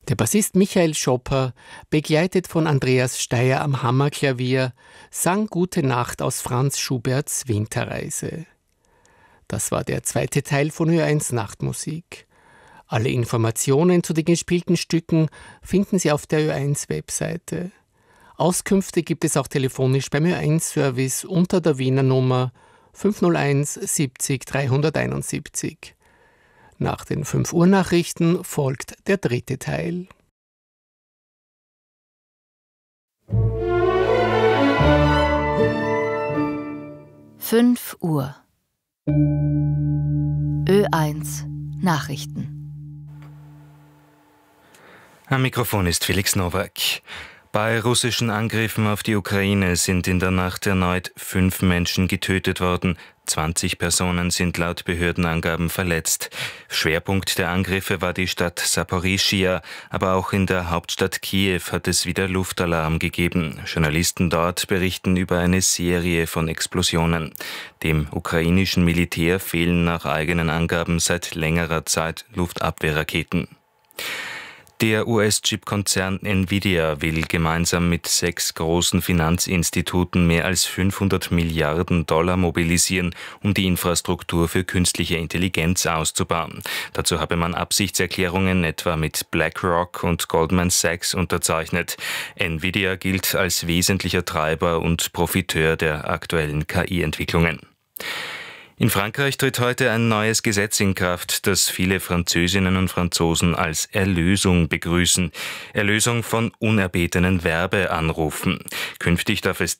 Der Bassist Michael Schopper, begleitet von Andreas Steier am Hammerklavier, sang Gute Nacht aus Franz Schuberts Winterreise. Das war der zweite Teil von Ö1 Nachtmusik. Alle Informationen zu den gespielten Stücken finden Sie auf der Ö1-Webseite. Auskünfte gibt es auch telefonisch beim Ö1-Service unter der Wiener Nummer 501 70 371. Nach den 5 Uhr Nachrichten folgt der dritte Teil. Uhr. Ö1 Nachrichten. Am Mikrofon ist Felix Nowak. Bei russischen Angriffen auf die Ukraine sind in der Nacht erneut 5 Menschen getötet worden. 20 Personen sind laut Behördenangaben verletzt. Schwerpunkt der Angriffe war die Stadt Saporischschja, aber auch in der Hauptstadt Kiew hat es wieder Luftalarm gegeben. Journalisten dort berichten über eine Serie von Explosionen. Dem ukrainischen Militär fehlen nach eigenen Angaben seit längerer Zeit Luftabwehrraketen. Der US-Chip-Konzern Nvidia will gemeinsam mit 6 großen Finanzinstituten mehr als $500 Milliarden mobilisieren, um die Infrastruktur für künstliche Intelligenz auszubauen. Dazu habe man Absichtserklärungen etwa mit BlackRock und Goldman Sachs unterzeichnet. Nvidia gilt als wesentlicher Treiber und Profiteur der aktuellen KI-Entwicklungen. In Frankreich tritt heute ein neues Gesetz in Kraft, das viele Französinnen und Franzosen als Erlösung begrüßen. Erlösung von unerbetenen Werbeanrufen. Künftig darf es